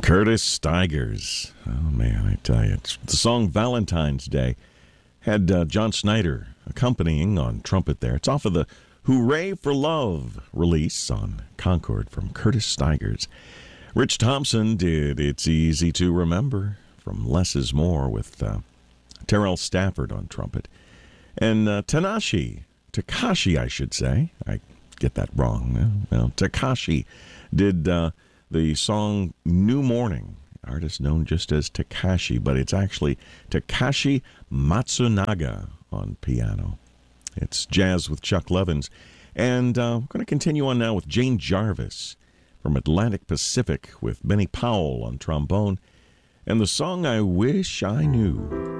Curtis Stigers. Oh, man, I tell you. It's the song Valentine's Day. Had John Snyder accompanying on trumpet there. It's off of the Hooray for Love release on Concord from Curtis Stigers. Rich Thompson did It's Easy to Remember from Less is More with Terrell Stafford on trumpet. And Takashi, I should say. I get that wrong. Well, Takashi did the song New Morning, artist known just as Takashi, but it's actually Takashi Matsunaga on piano. It's jazz with Chuck Levins. And we're going to continue on now with Jane Jarvis from Atlantic Pacific with Benny Powell on trombone and the song I Wish I Knew.